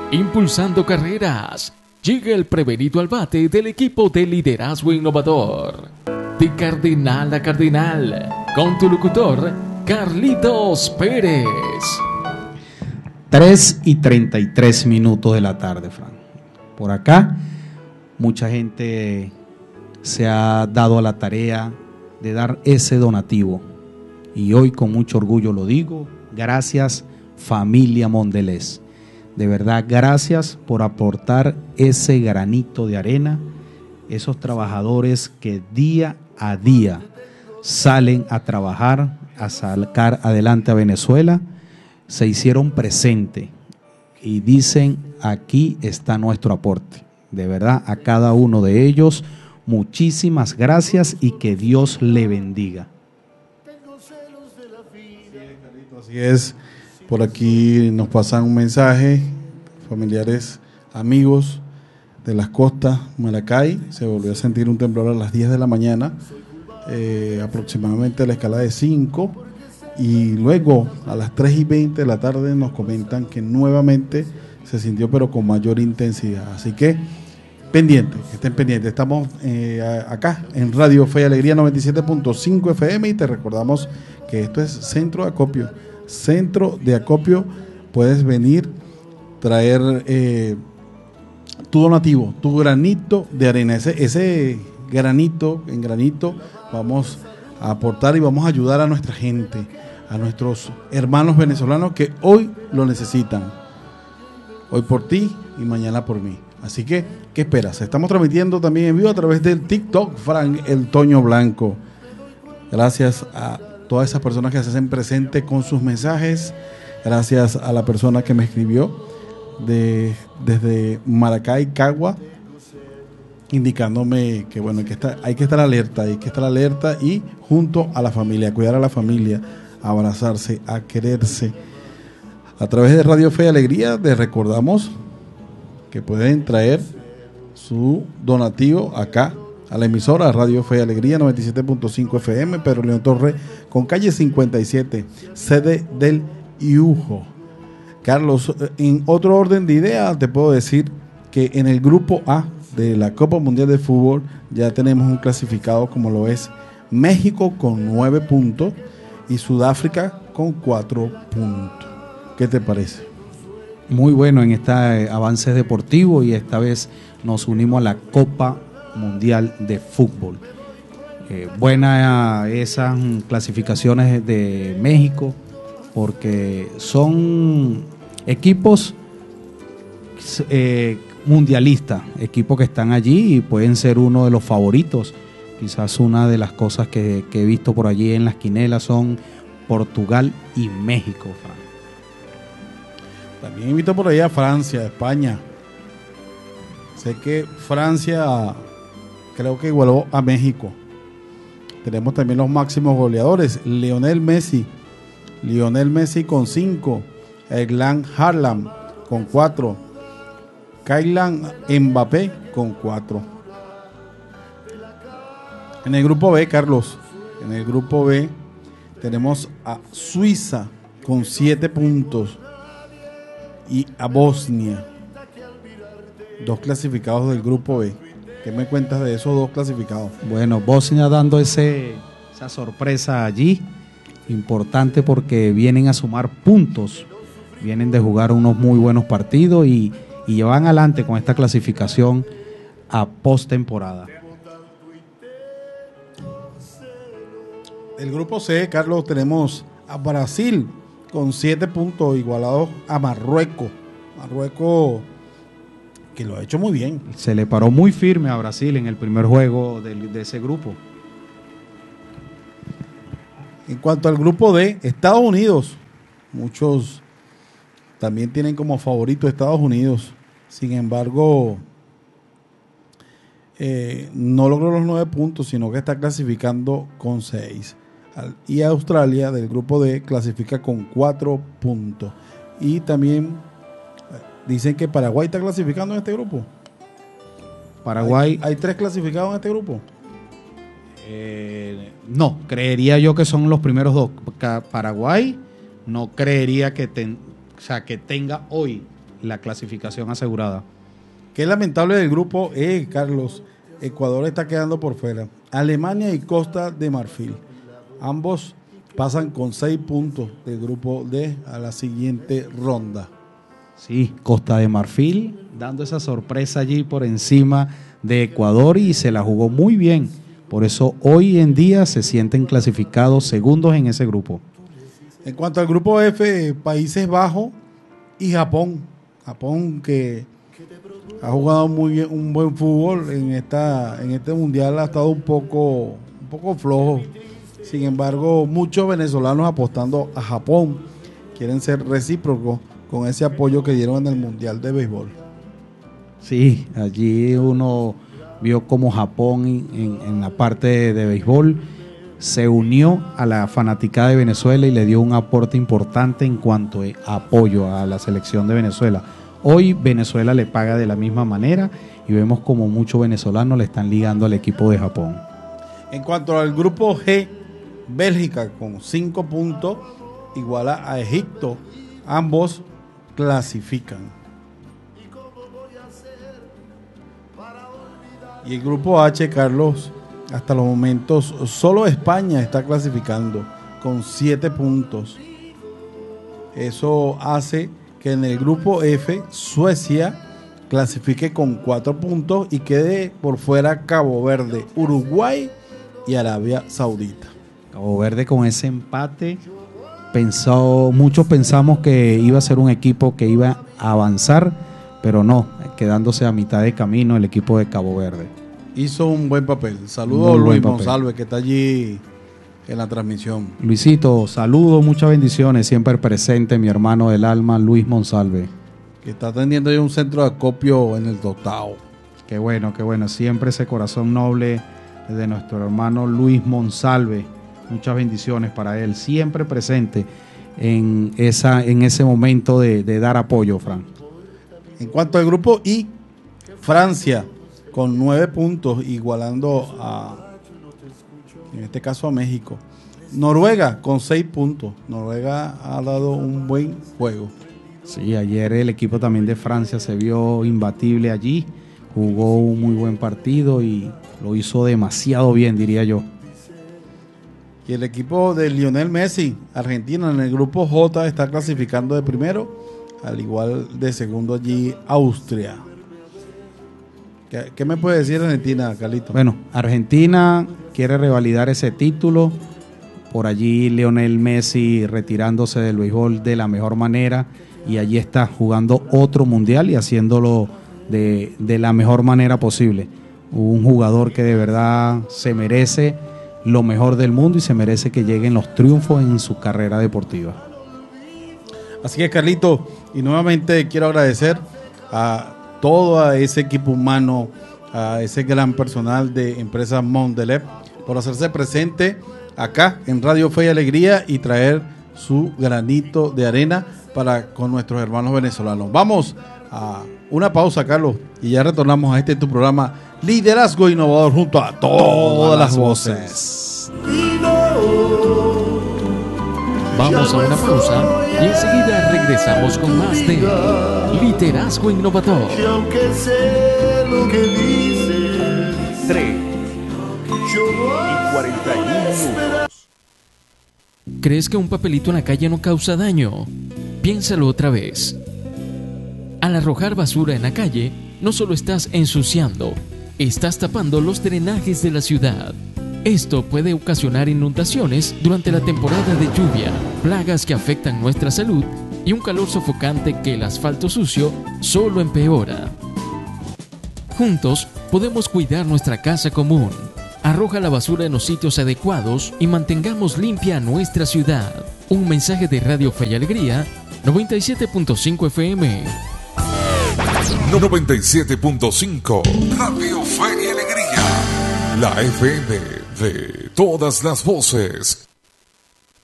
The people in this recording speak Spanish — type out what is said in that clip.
impulsando carreras. Llega el prevenido al bate del equipo de liderazgo innovador. De cardenal a cardenal, con tu locutor, Carlitos Pérez. 3:33 de la tarde, Fran. Por acá, mucha gente se ha dado a la tarea de dar ese donativo. Y hoy con mucho orgullo lo digo, gracias familia Mondelez. De verdad, gracias por aportar ese granito de arena, esos trabajadores que día a día salen a trabajar, a sacar adelante a Venezuela, se hicieron presente y dicen, aquí está nuestro aporte. De verdad, a cada uno de ellos, muchísimas gracias y que Dios le bendiga. Así es, por aquí nos pasan un mensaje, familiares, amigos de las costas, Maracay, se volvió a sentir un temblor a las 10 de la mañana, aproximadamente a la escala de 5, y luego a las 3:20 de la tarde nos comentan que nuevamente se sintió pero con mayor intensidad, así que estén pendientes, estamos acá en Radio Fe y Alegría 97.5 FM y te recordamos que esto es Centro de Acopio, puedes venir, traer tu donativo, tu granito de arena, ese granito en granito vamos a aportar y vamos a ayudar a nuestra gente, a nuestros hermanos venezolanos que hoy lo necesitan, hoy por ti y mañana por mí. Así que, ¿qué esperas? Estamos transmitiendo también en vivo a través del TikTok, Frank El Toño Blanco. Gracias a todas esas personas que se hacen presentes con sus mensajes. Gracias a la persona que me escribió desde Maracay, Cagua, indicándome que bueno, hay que estar alerta y junto a la familia, cuidar a la familia, a abrazarse, a quererse. A través de Radio Fe y Alegría les recordamos que pueden traer su donativo acá a la emisora Radio Fe y Alegría 97.5 FM, Pedro León Torre, con calle 57, sede del IUJO. Carlos, en otro orden de ideas te puedo decir que en el grupo A de la Copa Mundial de Fútbol ya tenemos un clasificado como lo es México con 9 puntos y Sudáfrica con 4 puntos. ¿Qué te parece? Muy bueno en este avance deportivo y esta vez nos unimos a la Copa Mundial de Fútbol. Buena esas clasificaciones de México porque son equipos mundialistas, equipos que están allí y pueden ser uno de los favoritos. Quizás una de las cosas que he visto por allí en las quinelas son Portugal y México, Fran. También invito por ahí a Francia, España. Sé que Francia creo que igualó a México. Tenemos también los máximos goleadores. Lionel Messi con 5. Erling Haaland con 4. Kylian Mbappé con 4. En el grupo B, Carlos, tenemos a Suiza con 7 puntos. Y a Bosnia, 2 clasificados del grupo B. ¿Qué me cuentas de esos 2 clasificados? Bueno, Bosnia dando esa sorpresa allí, importante porque vienen a sumar puntos, vienen de jugar unos muy buenos partidos y van adelante con esta clasificación a postemporada. El grupo C, Carlos, tenemos a Brasil con 7 puntos, igualados a Marruecos. Marruecos que lo ha hecho muy bien. Se le paró muy firme a Brasil en el primer juego de ese grupo. En cuanto al grupo D, Estados Unidos. Muchos también tienen como favorito Estados Unidos. Sin embargo, no logró los 9 puntos, sino que está clasificando con 6. Y Australia del grupo D clasifica con 4 puntos. Y también dicen que Paraguay está clasificando en este grupo. Paraguay. ¿Hay 3 clasificados en este grupo? No, creería yo que son los primeros 2. Paraguay no creería que tenga hoy la clasificación asegurada. Qué lamentable del grupo E, Carlos. Ecuador está quedando por fuera. Alemania y Costa de Marfil. Ambos pasan con 6 puntos del grupo D a la siguiente ronda. Sí, Costa de Marfil dando esa sorpresa allí por encima de Ecuador y se la jugó muy bien. Por eso hoy en día se sienten clasificados segundos en ese grupo. En cuanto al grupo F, Países Bajos y Japón. Japón que ha jugado muy bien, un buen fútbol en este mundial, ha estado un poco flojo. Sin embargo, muchos venezolanos apostando a Japón quieren ser recíprocos con ese apoyo que dieron en el mundial de béisbol. Sí, allí uno vio como Japón en la parte de béisbol se unió a la fanaticada de Venezuela y le dio un aporte importante en cuanto a apoyo a la selección de Venezuela. Hoy Venezuela le paga de la misma manera y vemos como muchos venezolanos le están ligando al equipo de Japón. En cuanto al grupo G, Bélgica con 5 puntos iguala a Egipto. Ambos clasifican. Y el grupo H, Carlos, hasta los momentos solo España está clasificando con 7 puntos. Eso hace que en el grupo F Suecia clasifique con 4 puntos y quede por fuera Cabo Verde, Uruguay y Arabia Saudita. Cabo Verde con ese empate, muchos pensamos que iba a ser un equipo que iba a avanzar, pero no, quedándose a mitad de camino el equipo de Cabo Verde. Hizo un buen papel. Saludos a Luis Monsalve, que está allí en la transmisión. Luisito, saludos, muchas bendiciones, siempre presente mi hermano del alma, Luis Monsalve. Que está atendiendo ya un centro de acopio en el Dotao. Qué bueno, siempre ese corazón noble de nuestro hermano Luis Monsalve. Muchas bendiciones para él, siempre presente en ese momento de dar apoyo, Fran. En cuanto al grupo I, Francia con 9 puntos, igualando en este caso a México. Noruega con 6 puntos. Noruega ha dado un buen juego. Sí, ayer el equipo también de Francia se vio imbatible allí, jugó un muy buen partido y lo hizo demasiado bien, diría yo. Y el equipo de Lionel Messi, Argentina, en el grupo J está clasificando de primero, al igual de segundo allí Austria. ¿Qué me puede decir Argentina, Carlito? Bueno, Argentina quiere revalidar ese título. Por allí Lionel Messi retirándose del béisbol de la mejor manera y allí está jugando otro mundial y haciéndolo de la mejor manera posible. Un jugador que de verdad se merece lo mejor del mundo y se merece que lleguen los triunfos en su carrera deportiva. Así que, Carlito, y nuevamente quiero agradecer a todo ese equipo humano, a ese gran personal de Empresas Mondelez por hacerse presente acá en Radio Fe y Alegría y traer su granito de arena para con nuestros hermanos venezolanos. Vamos a una pausa, Carlos, y ya retornamos a este tu programa Liderazgo Innovador junto a todas las voces. Vamos a una pausa y enseguida regresamos con más de Liderazgo Innovador. 3:41. ¿Crees que un papelito en la calle no causa daño? Piénsalo otra vez. Al arrojar basura en la calle, no solo estás ensuciando, estás tapando los drenajes de la ciudad. Esto puede ocasionar inundaciones durante la temporada de lluvia, plagas que afectan nuestra salud y un calor sofocante que el asfalto sucio solo empeora. Juntos podemos cuidar nuestra casa común. Arroja la basura en los sitios adecuados y mantengamos limpia nuestra ciudad. Un mensaje de Radio Fe y Alegría, 97.5 FM. 97.5 Radio Fe y Alegría. La FM de todas las voces.